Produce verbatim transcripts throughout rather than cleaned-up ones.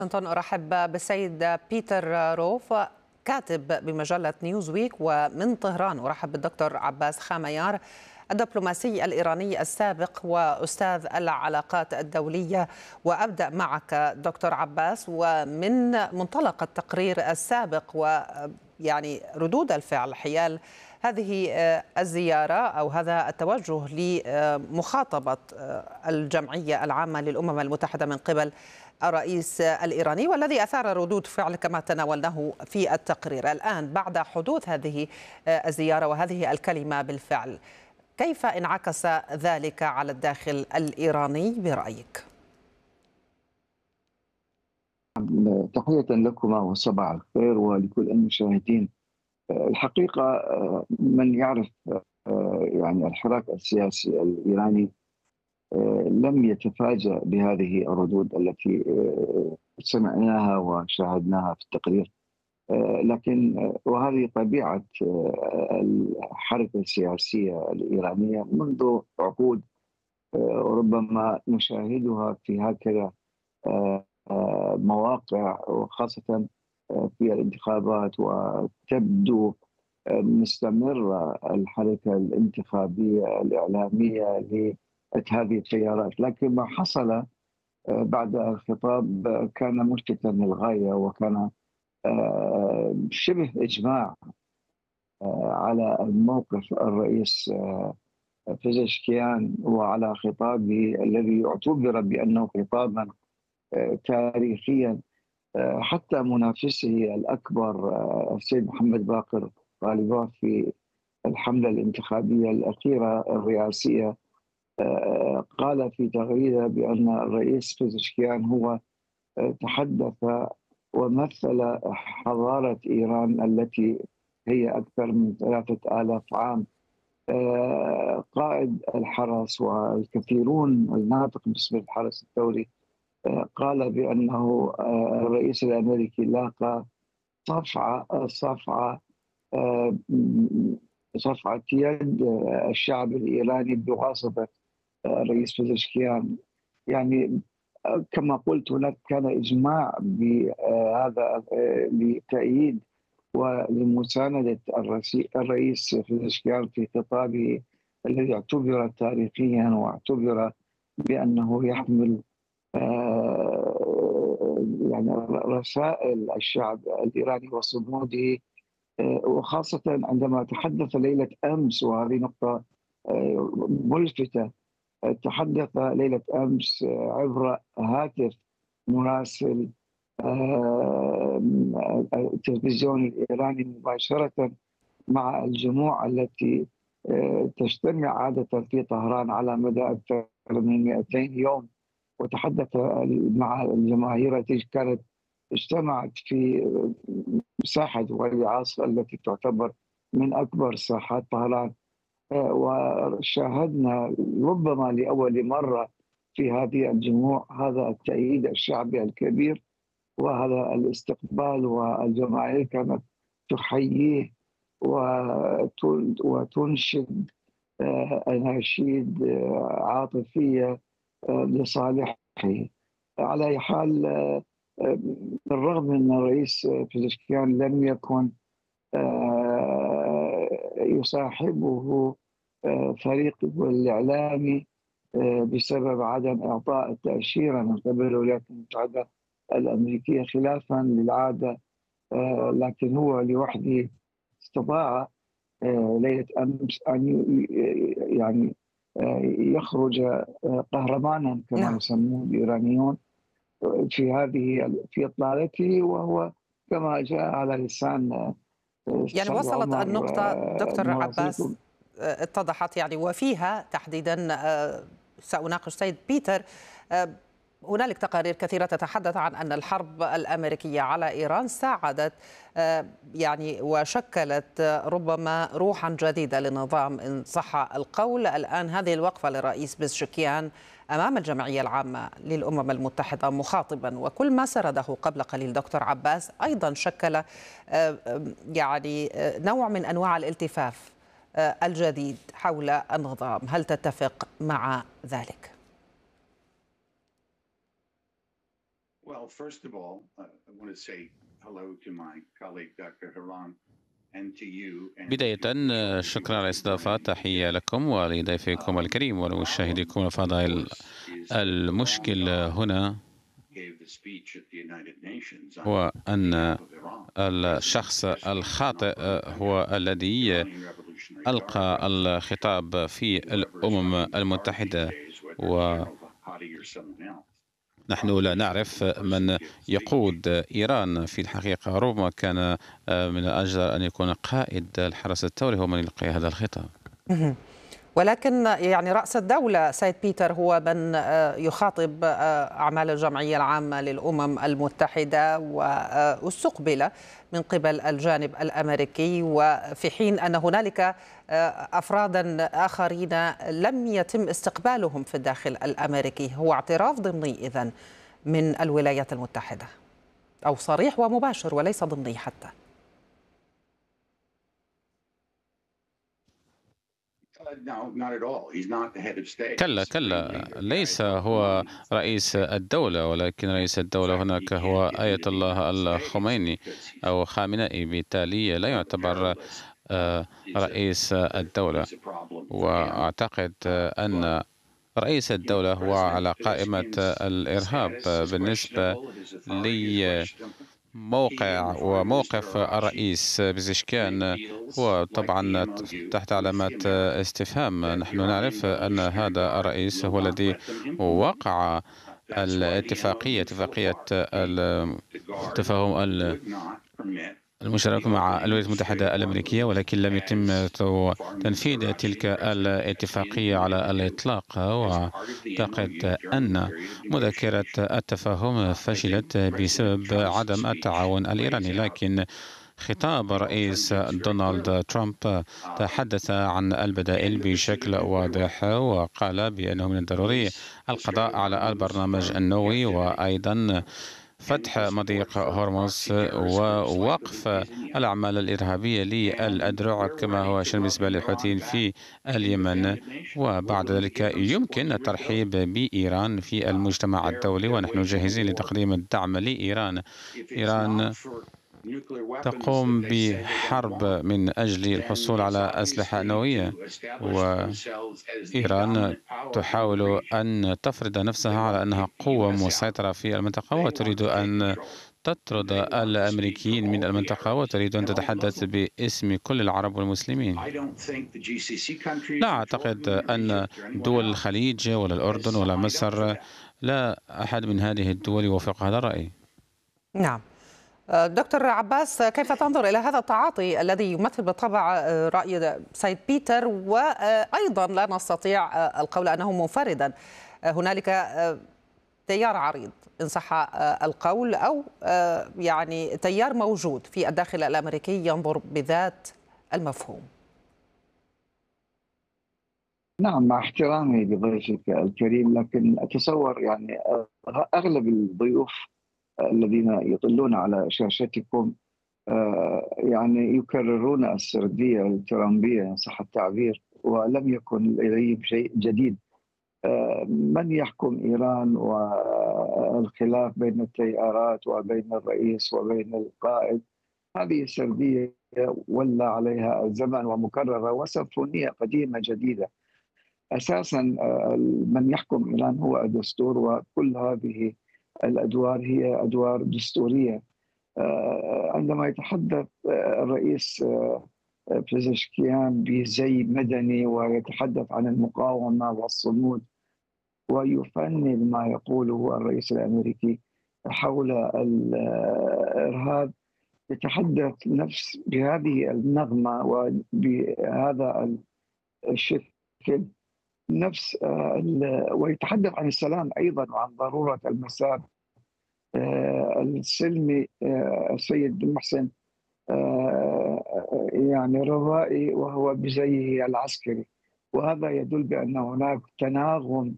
واشنطن أرحب بالسيد بيتر روف كاتب بمجلة نيوزويك، ومن طهران أرحب بالدكتور عباس خاميار الدبلوماسي الإيراني السابق وأستاذ العلاقات الدولية. وأبدأ معك دكتور عباس، ومن منطلق التقرير السابق ويعني ردود الفعل حيال هذه الزيارة أو هذا التوجه لمخاطبة الجمعية العامة للأمم المتحدة من قبل الرئيس الإيراني، والذي أثار ردود فعل كما تناولناه في التقرير. الآن بعد حدوث هذه الزيارة وهذه الكلمة بالفعل، كيف انعكس ذلك على الداخل الإيراني برأيك؟ تحية لكما وصباح الخير ولكل المشاهدين. الحقيقة من يعرف يعني الحراك السياسي الإيراني لم يتفاجأ بهذه الردود التي سمعناها وشاهدناها في التقرير، لكن وهذه طبيعة الحركة السياسية الإيرانية منذ عقود، ربما نشاهدها في هكذا مواقع، وخاصة في الانتخابات، وتبدو مستمرة الحركة الانتخابية الإعلامية لهذه التيارات. لكن ما حصل بعد الخطاب كان ملفتا للغاية، وكان شبه إجماع على موقف الرئيس بيزشكيان وعلى خطابه الذي يعتبر بأنه خطابا تاريخيا. حتى منافسه الأكبر السيد محمد باقر غالباف في الحملة الانتخابية الأخيرة الرئاسية قال في تغريدة بأن الرئيس بيزشكيان هو تحدث ومثل حضارة إيران التي هي أكثر من ثلاثة آلاف عام. قائد الحرس والكثيرون الناطق باسم الحرس الثوري قال بأنه الرئيس الأمريكي لاقى صفعة صفعة صفعة يد الشعب الإيراني بواسطة الرئيس بيزشكيان. يعني كما قلت هناك كان إجماع بهذا لتأييد ولمساندة الرئيس بيزشكيان في خطابه الذي اعتبر تاريخيا واعتبر بأنه يحمل يعني رسائل الشعب الإيراني وصموده، وخاصة عندما تحدث ليلة أمس، وهذه نقطة ملفتة، تحدث ليلة أمس عبر هاتف مراسل التلفزيون الإيراني مباشرة مع الجموع التي تجتمع عادة في طهران على مدى أكثر من مئتين يوم، وتحدث مع الجماهير التي كانت اجتمعت في ساحة ولي العصر التي تعتبر من أكبر ساحات طهران. وشاهدنا ربما لأول مرة في هذه الجموع هذا التأييد الشعبي الكبير وهذا الاستقبال، والجماهير كانت تحييه وتنشد أناشيد عاطفية لصالحه. على أي حال، بالرغم من الرئيس بيزشكيان لم يكن يصاحبه فريقه الإعلامي بسبب عدم إعطاء التأشيرة من قبل الولايات المتحدة الأمريكية خلافا للعادة، لكن هو لوحده استطاع ليلة أمس أن يعني يخرج قهرمانا كما يسمون الإيرانيون في هذه في إطلالته، وهو كما جاء على لسان يعني وصلت النقطة دكتور عباس اتضحت، يعني وفيها تحديدا سأناقش سيد بيتر. هنالك تقارير كثيرة تتحدث عن أن الحرب الأمريكية على إيران ساعدت يعني وشكلت ربما روحا جديدة للنظام إن صح القول. الآن هذه الوقفة للرئيس بيزشكيان أمام الجمعية العامة للأمم المتحدة مخاطبا، وكل ما سرده قبل قليل دكتور عباس أيضا شكل يعني نوع من أنواع الالتفاف الجديد حول النظام. هل تتفق مع ذلك؟ Well, first of all, uh, I want to say hello to my colleague Doctor Haran and to you. And بداية آه، شكرا على الاستضافة. تحية لكم ولضيفكم الكريم ولمشاهديكم الفضائل. المشكل هنا هو أن الشخص الخاطئ هو الذي ألقى الخطاب في الأمم المتحدة، ونحن لا نعرف من يقود إيران. في الحقيقة ربما كان من الأجدر أن يكون قائد الحرس الثوري هو من يلقي هذا الخطاب. ولكن يعني رأس الدولة سيد بيتر هو من يخاطب أعمال الجمعية العامة للأمم المتحدة، واستقبل من قبل الجانب الأمريكي، وفي حين أن هنالك أفرادا آخرين لم يتم استقبالهم في الداخل الأمريكي. هو اعتراف ضمني إذن من الولايات المتحدة، أو صريح ومباشر وليس ضمني حتى. كلا كلا ليس هو رئيس الدولة، ولكن رئيس الدولة هناك هو آية الله الخميني أو خامنئي، بالتالي لا يعتبر رئيس الدولة. وأعتقد أن رئيس الدولة هو على قائمة الإرهاب. بالنسبة لي موقع وموقف الرئيس بزشكيان هو طبعا تحت علامات استفهام. نحن نعرف أن هذا الرئيس هو الذي وقع الاتفاقية اتفاقية التفاهم المشترك مع الولايات المتحدة الأمريكية، ولكن لم يتم تنفيذ تلك الاتفاقية على الإطلاق. وأعتقد أن مذكرة التفاهم فشلت بسبب عدم التعاون الإيراني. لكن خطاب الرئيس دونالد ترامب تحدث عن البدائل بشكل واضح، وقال بأنه من الضروري القضاء على البرنامج النووي، وأيضا فتح مضيق هرمز، ووقف الأعمال الإرهابية للأذرع كما هو شأن بالنسبة للحوثيين في اليمن. وبعد ذلك يمكن الترحيب بإيران في المجتمع الدولي، ونحن جاهزين لتقديم الدعم لإيران. إيران تقوم بحرب من أجل الحصول على أسلحة نووية، وإيران تحاول أن تفرض نفسها على أنها قوة مسيطرة في المنطقة، وتريد أن تطرد الأمريكيين من المنطقة، وتريد أن تتحدث باسم كل العرب والمسلمين. لا أعتقد أن دول الخليج ولا الأردن ولا مصر، لا أحد من هذه الدول يوافق هذا الرأي. نعم. دكتور عباس، كيف تنظر إلى هذا التعاطي الذي يمثل بالطبع رأي سيد بيتر، وأيضا لا نستطيع القول أنه منفردا؟ هنالك تيار عريض إن صح القول، أو يعني تيار موجود في الداخل الأمريكي ينظر بذات المفهوم. نعم، مع احترامي لضيفك الكريم، لكن أتصور يعني أغلب الضيوف الذين يطلون على شاشتكم يعني يكررون السردية الترامبية إن صح التعبير، ولم يكن لديهم شيء جديد. من يحكم إيران والخلاف بين التيارات وبين الرئيس وبين القائد، هذه سردية ولى عليها الزمن ومكررة وسيمفونية قديمة جديدة. أساسا من يحكم إيران هو الدستور، وكل هذه الأدوار هي أدوار دستورية. عندما يتحدث الرئيس بزشكيان بزي مدني ويتحدث عن المقاومة والصمود، ويفند ما يقوله الرئيس الأمريكي حول الإرهاب، يتحدث نفس بهذه النغمة وبهذا الشكل نفس، ويتحدث عن السلام أيضا وعن ضرورة المسار السلمي. السيد محسن يعني روائي وهو بزيه العسكري، وهذا يدل بأن هناك تناغم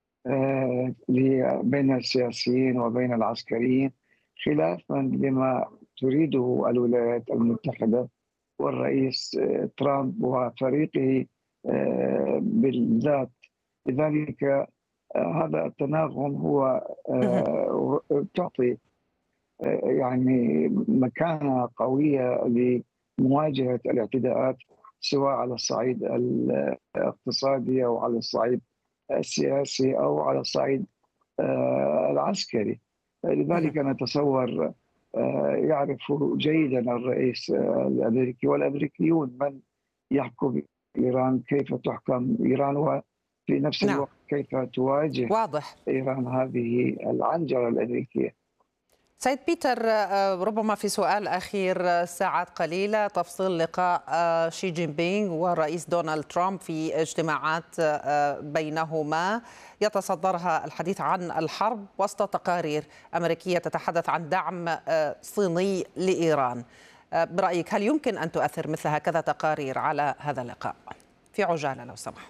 بين السياسيين وبين العسكريين، خلافا لما تريده الولايات المتحدة والرئيس ترامب وفريقه بالذات. لذلك هذا التناغم هو تعطي يعني مكانة قوية لمواجهة الاعتداءات، سواء على الصعيد الاقتصادي أو على الصعيد السياسي أو على الصعيد العسكري. لذلك أنا أتصور يعرف جيدا الرئيس الأمريكي والأمريكيون من يحكم إيران، كيف تحكم إيران، وفي نفس الوقت كيف تواجه واضح. إيران هذه العنجرة الأمريكية. سيد بيتر، ربما في سؤال أخير، ساعات قليلة تفصيل لقاء شي جين بينغ والرئيس دونالد ترامب في اجتماعات بينهما يتصدرها الحديث عن الحرب وسط تقارير أمريكية تتحدث عن دعم صيني لإيران. برأيك هل يمكن أن تؤثر مثل هكذا تقارير على هذا اللقاء؟ في عجالة لو سمحت.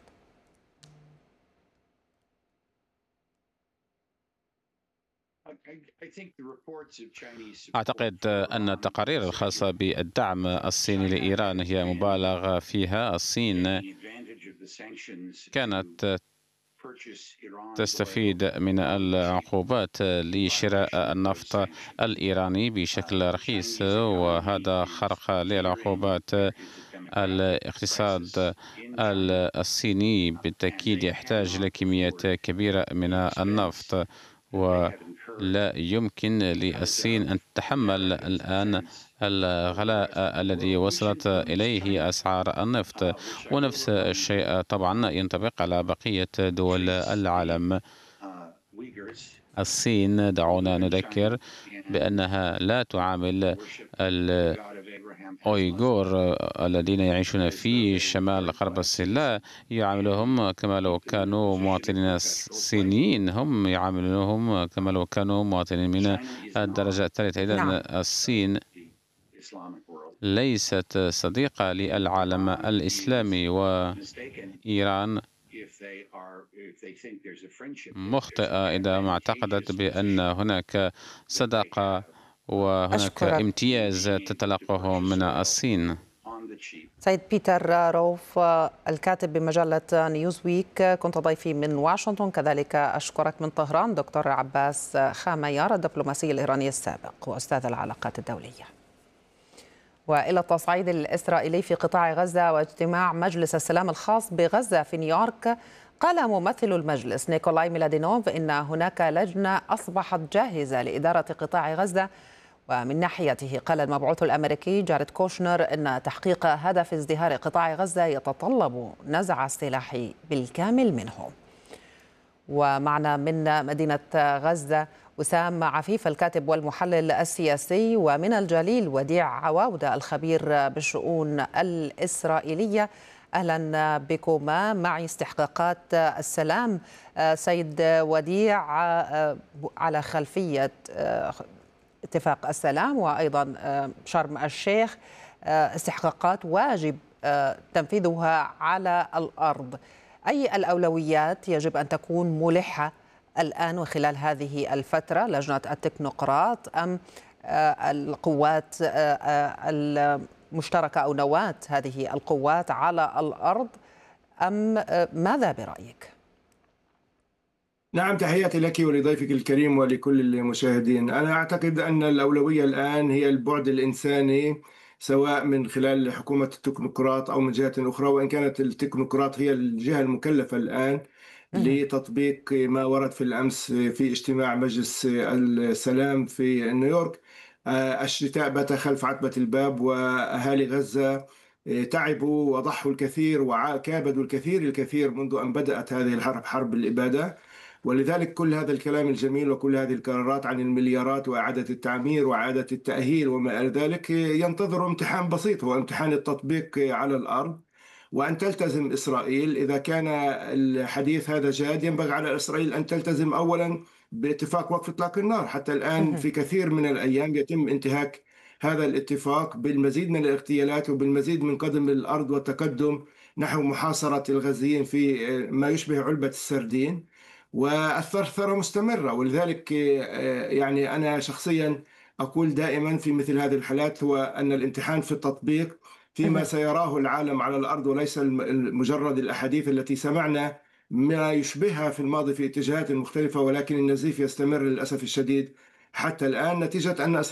أعتقد أن التقارير الخاصة بالدعم الصيني لإيران هي مبالغ فيها. الصين كانت تستفيد من العقوبات لشراء النفط الإيراني بشكل رخيص، وهذا خرق للعقوبات. الاقتصاد الصيني بالتأكيد يحتاج لكميات كبيرة من النفط، ولا يمكن للصين أن تتحمل الآن الغلاء الذي وصلت إليه أسعار النفط. ونفس الشيء طبعا ينطبق على بقية دول العالم. الصين دعونا نذكر بأنها لا تعامل الأويغور الذين يعيشون في شمال غرب الصين، لا يعاملهم كما لو كانوا مواطنين صينيين، هم يعاملونهم كما لو كانوا مواطنين من الدرجة الثالثة. إذن الصين ليست صديقة للعالم الإسلامي، وإيران مخطئة إذا ما اعتقدت بأن هناك صداقة وهناك أشكرك. امتياز تتلقاه من الصين. سيد بيتر روف الكاتب بمجلة نيوزويك، كنت ضيفي من واشنطن. كذلك أشكرك من طهران دكتور عباس خاميار الدبلوماسي الإيراني السابق وأستاذ العلاقات الدولية. وإلى التصعيد الإسرائيلي في قطاع غزة واجتماع مجلس السلام الخاص بغزة في نيويورك، قال ممثل المجلس نيكولاي ميلادينوف إن هناك لجنة أصبحت جاهزة لإدارة قطاع غزة. ومن ناحيته قال المبعوث الأمريكي جاريد كوشنر إن تحقيق هدف ازدهار قطاع غزة يتطلب نزع السلاح بالكامل منه. ومعنا من مدينة غزة وسام عفيف الكاتب والمحلل السياسي، ومن الجليل وديع عواودة الخبير بالشؤون الإسرائيلية. أهلا بكما. معي استحقاقات السلام. سيد وديع، على خلفية اتفاق السلام وأيضا شرم الشيخ استحقاقات واجب تنفيذها على الأرض، أي الأولويات يجب أن تكون ملحة الآن وخلال هذه الفترة؟ لجنة التكنوقراط أم القوات المشتركة أو نواة هذه القوات على الأرض، أم ماذا برأيك؟ نعم، تحياتي لك ولضيفك الكريم ولكل المشاهدين. أنا أعتقد أن الأولوية الآن هي البعد الإنساني، سواء من خلال حكومة التكنوقراط أو من جهة أخرى، وإن كانت التكنوقراط هي الجهة المكلفة الآن لتطبيق ما ورد في الأمس في اجتماع مجلس السلام في نيويورك. الشتاء بات خلف عتبة الباب، وأهالي غزة تعبوا وضحوا الكثير وكابدوا الكثير الكثير منذ أن بدأت هذه الحرب، حرب الإبادة. ولذلك كل هذا الكلام الجميل وكل هذه القرارات عن المليارات وإعادة التعمير وإعادة التأهيل وما إلى ذلك ينتظر امتحان بسيط، هو امتحان التطبيق على الأرض، وأن تلتزم إسرائيل. إذا كان الحديث هذا جاد، ينبغي على إسرائيل أن تلتزم أولا باتفاق وقف إطلاق النار. حتى الآن في كثير من الأيام يتم انتهاك هذا الاتفاق بالمزيد من الاغتيالات وبالمزيد من قدم الأرض والتقدم نحو محاصرة الغزيين في ما يشبه علبة السردين، والثرثرة مستمرة. ولذلك يعني أنا شخصيا أقول دائما في مثل هذه الحالات هو أن الامتحان في التطبيق فيما سيراه العالم على الأرض، وليس مجرد الأحاديث التي سمعنا ما يشبهها في الماضي في اتجاهات مختلفة، ولكن النزيف يستمر للأسف الشديد حتى الآن، نتيجة أن